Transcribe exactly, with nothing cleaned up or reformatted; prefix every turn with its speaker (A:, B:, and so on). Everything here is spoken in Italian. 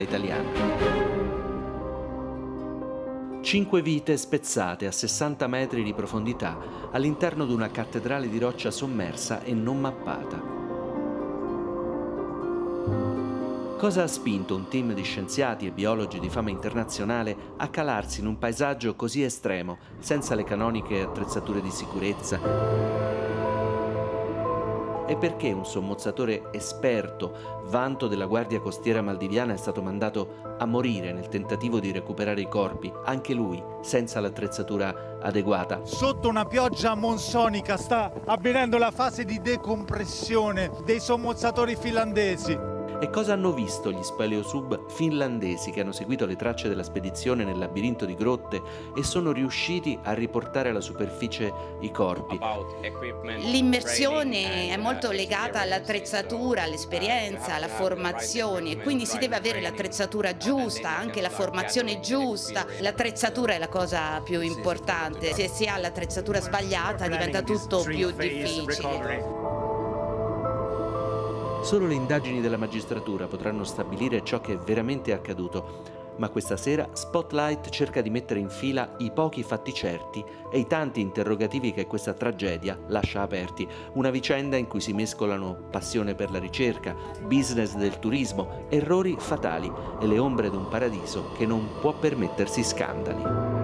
A: italiana. Cinque vite spezzate a sessanta metri di profondità all'interno di una cattedrale di roccia sommersa e non mappata. Cosa ha spinto un team di scienziati e biologi di fama internazionale a calarsi in un paesaggio così estremo, senza le canoniche attrezzature di sicurezza? E perché un sommozzatore esperto, vanto della Guardia Costiera Maldiviana, è stato mandato a morire nel tentativo di recuperare i corpi, anche lui senza l'attrezzatura adeguata?
B: Sotto una pioggia monsonica sta avvenendo la fase di decompressione dei sommozzatori finlandesi.
A: E cosa hanno visto gli speleosub finlandesi che hanno seguito le tracce della spedizione nel labirinto di grotte e sono riusciti a riportare alla superficie i corpi?
C: L'immersione è molto legata all'attrezzatura, all'esperienza, alla formazione, quindi si deve avere l'attrezzatura giusta, anche la formazione giusta. L'attrezzatura è la cosa più importante. Se si ha l'attrezzatura sbagliata diventa tutto più difficile.
A: Solo le indagini della magistratura potranno stabilire ciò che è veramente accaduto, ma questa sera Spotlight cerca di mettere in fila i pochi fatti certi e i tanti interrogativi che questa tragedia lascia aperti, una vicenda in cui si mescolano passione per la ricerca, business del turismo, errori fatali e le ombre di un paradiso che non può permettersi scandali.